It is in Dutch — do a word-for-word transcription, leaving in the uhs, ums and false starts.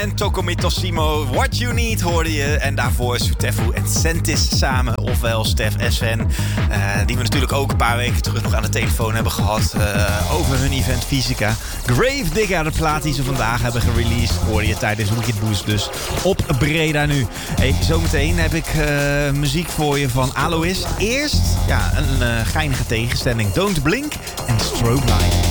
En Tokomito Simo, What You Need hoorde je. En daarvoor Sutefu en Sentis samen, ofwel Stef en Sven. Uh, die we natuurlijk ook een paar weken terug nog aan de telefoon hebben gehad. Uh, over hun event Fysica. Gravedigger, de plaat die ze vandaag hebben gereleased, hoorde je tijdens Wicked Boost dus op Breda nu. Hey, zometeen heb ik uh, muziek voor je van Alois. Eerst ja, een uh, geinige tegenstelling. Don't Blink en Strobe Light.